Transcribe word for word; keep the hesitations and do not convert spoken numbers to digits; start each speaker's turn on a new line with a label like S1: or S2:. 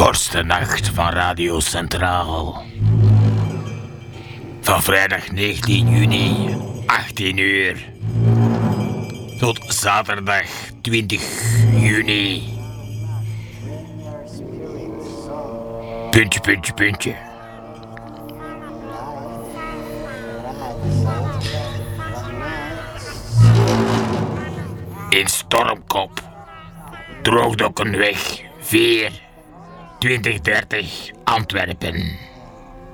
S1: Kortste nacht van Radio Centraal. Van vrijdag negentien juni, achttien uur. Tot zaterdag twintig juni. Puntje, puntje, puntje. In Stormkop. Droogdokkenweg vier, twintig dertig Antwerpen.